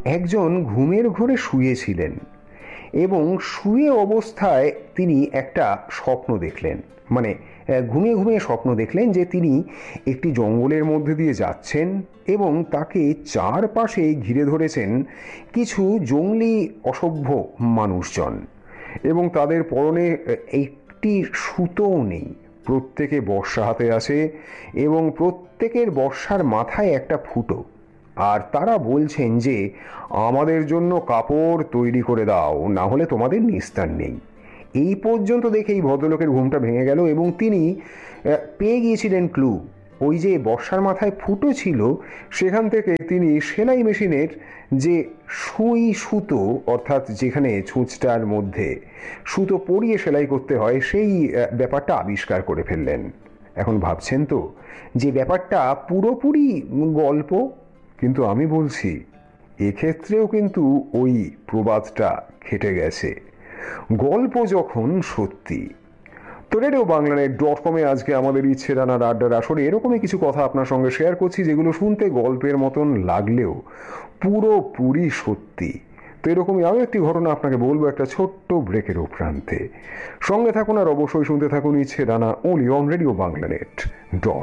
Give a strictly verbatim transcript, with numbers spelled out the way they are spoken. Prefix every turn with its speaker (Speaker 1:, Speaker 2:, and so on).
Speaker 1: একজন ঘুমের ঘোরে শুয়েছিলেন এবং শুয়ে অবস্থায় তিনি একটা স্বপ্ন দেখলেন। মানে ঘুমিয়ে ঘুমিয়ে স্বপ্ন দেখলেন যে তিনি একটি জঙ্গলের মধ্যে দিয়ে যাচ্ছেন এবং তাকে চারপাশে ঘিরে ধরেছেন কিছু জঙ্গলি অসভ্য মানুষজন, এবং তাদের পরনে একটি সুতোও নেই। প্রত্যেকে বর্শা হাতে আছে এবং প্রত্যেকের বর্শার মাথায় একটা ফুটো, আর তারা বলছেন যে আমাদের জন্য কাপড় তৈরি করে দাও, না হলে তোমাদের নিস্তার নেই। এই পর্যন্ত দেখে এই ভদ্রলোকের ঘুমটা ভেঙে গেল এবং তিনি পেয়ে গিয়েছিলেন ক্লু। ওই যে বর্ষার মাথায় ফুটো ছিল, সেখান থেকে তিনি সেলাই মেশিনের যে সুই সুতো, অর্থাৎ যেখানে ছুঁচটার মধ্যে সুতো পরিয়ে সেলাই করতে হয়, সেই ব্যাপারটা আবিষ্কার করে ফেললেন। এখন ভাবছেন তো যে ব্যাপারটা পুরোপুরি গল্প, কিন্তু আমি বলছি এক্ষেত্রেও কিন্তু ওই প্রবাদটা খেটে গেছে। গল্প যখন সত্যি। তো রেডিও বাংলানেট ডট কমে আজকে আমাদের ইচ্ছে রানার আড্ডার আসরে এরকমই কিছু কথা আপনার সঙ্গে শেয়ার করছি, যেগুলো শুনতে গল্পের মতন লাগলেও পুরোপুরি সত্যি। তো এরকমই আরও একটি ঘটনা আপনাকে বলবো একটা ছোট্ট ব্রেকের উপরান্তে। সঙ্গে থাকুন আর অবশ্যই শুনতে থাকুন ইচ্ছে Rana, only on radio বাংলানেট dot